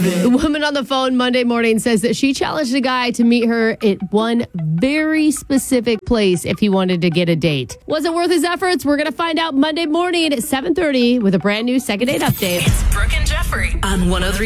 The woman on the phone Monday morning says that she challenged a guy to meet her at one very specific place if he wanted to get a date. Was it worth his efforts? We're going to find out Monday morning at 7:30 with a brand new Second Date Update. It's Brooke and Jeffrey on 103.